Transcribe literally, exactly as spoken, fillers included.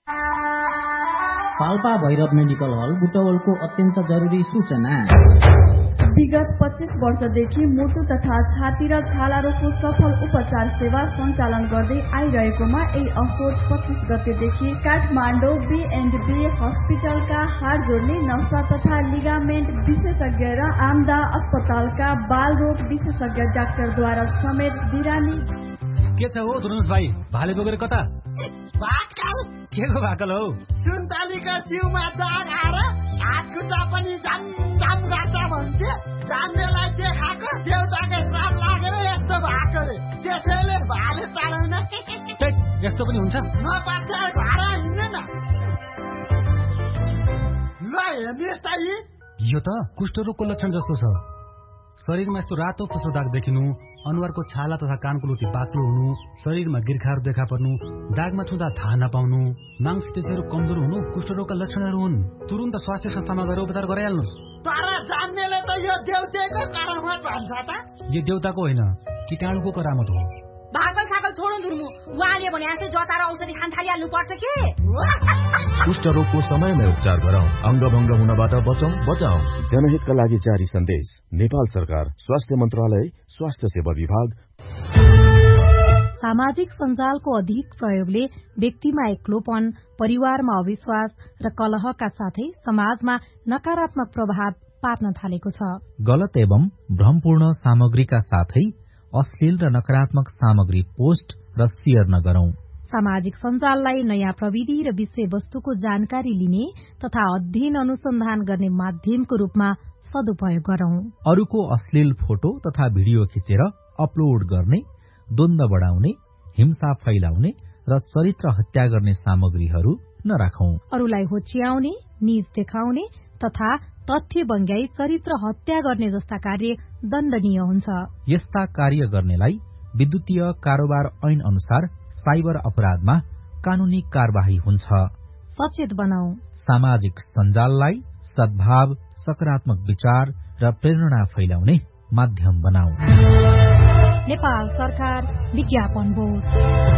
Palpa Bhairav medical हल बुटवलको अत्यन्त जरुरी सूचना। विगत पच्चीस वर्षदेखि मुटु तथा छाती र छाला रोगको सफल उपचार सेवा सञ्चालन गर्दै आइरहेकोमा यही असोज पच्चीस गतेदेखि काठमाडौँ बी एन्ड बी हस्पिटलका हाड जोड्ने नसा तथा लिगामेन्ट विशेषज्ञ र आमदा अस्पतालका बाल रोग विशेषज्ञ डाक्टरद्वारा समेत बिरामी। के छ हो धुनुस भाइ, भाले बोकेर कता? भाकल के को भाकल हौ? सुन्तलीको जिउमा दाग आएर हात खुट्टा पनि झम झम गाचा भन्छ। जान्नेलाई के खाएको देउताको श्राप लागेर यस्तो भएको रे, त्यसैले भाले चढाउन। यस्तो पनि हुन्छ? नपान्छ भाडा हिँड्नु न। ल हेर्नुहोस् त यी, यो त कुष्ठरोगको लक्षण जस्तो छ। शरीरमा यस्तो रातो फुसो दाग देखिनु, अनुहारको छाला तथा कानको लुती बाक्लो हुनु, शरीरमा गिर्खाहरू देखा पर्नु, दागमा छुँदा थाहा नपाउनु, मांसपेशीहरू कमजोर हुनु कुष्ठरोगका लक्षणहरू हुन्। तुरुन्त स्वास्थ्य संस्थामा गएर उपचार गराइहाल्नुहोस्। तर जान्नेले त यो देउतेको करामत भन्छ त। यो देउताको होइन, कीटाणुको करामत हो। भाकल साकल छोडो धुर्मु, उहाँले भने जस्तै जता र औषधि खान थालिहाल्नु पर्छ के? कुष्ठरोगको समयमै उपचार गरौँ, अङ्गभङ्ग हुनबाट बचौं बचाऊ। जनहितका लागि जारी सन्देश, नेपाल सरकार, स्वास्थ्य मन्त्रालय, स्वास्थ्य सेवा विभाग। सामाजिक सञ्जालको अधिक प्रयोगले व्यक्तिमा एक्लोपन, परिवारमा अविश्वास र कलहका साथै समाजमा नकारात्मक प्रभाव पार्न थालेको छ। गलत एवं भ्रमपूर्ण सामग्रीका साथै अश्लील र नकारात्मक सामग्री पोस्ट र शेयर नगरौं। सामाजिक सञ्जाललाई नयाँ प्रविधि र विषयवस्तुको जानकारी लिने तथा अध्ययन अनुसन्धान गर्ने माध्यमको रूपमा सदुपयोग गरौं। अरूको अश्लील फोटो तथा भिडियो खिचेर अपलोड गर्ने, द्वन्द्व बढाउने, हिंसा फैलाउने र चरित्र हत्या गर्ने सामग्रीहरू नराखौं। अरूलाई होच्याउने, निज देखाउने तथा तथ्य बङ्ग्याई चरित्र हत्या गर्ने जस्ता कार्य दण्डनीय हुन्छ। यस्ता कार्य गर्नेलाई विद्युतीय कारोबार ऐन अनुसार साइबर अपराधमा कानूनी कार्यवाही हुन्छ। सचेत बनाऊ। सामाजिक सञ्जाललाई सद्भाव, सकारात्मक विचार र प्रेरणा फैलाउने माध्यम बनाऊ। नेपाल सरकार विज्ञापन बोर्ड।